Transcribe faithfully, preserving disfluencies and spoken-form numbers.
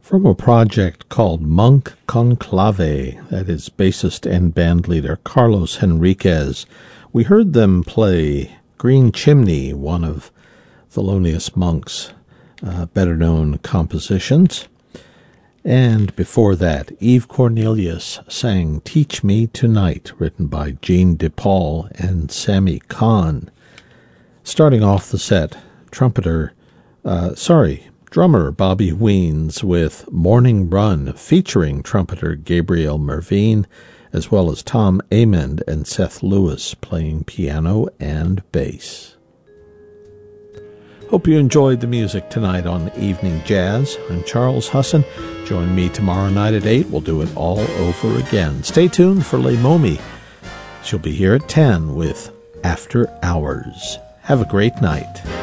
From a project called Monk Conclave, that is bassist and bandleader Carlos Henriquez, we heard them play Green Chimney, one of Thelonious Monk's uh, better-known compositions. And before that, Eve Cornelius sang Teach Me Tonight, written by Gene DePaul and Sammy Kahn. Starting off the set, trumpeter, uh, sorry, drummer Bobby Weens with Morning Run, featuring trumpeter Gabriel Mervine, as well as Tom Amend and Seth Lewis playing piano and bass. Hope you enjoyed the music tonight on Evening Jazz. I'm Charles Husson. Join me tomorrow night at eight. We'll do it all over again. Stay tuned for Le Momi. She'll be here at ten with After Hours. Have a great night.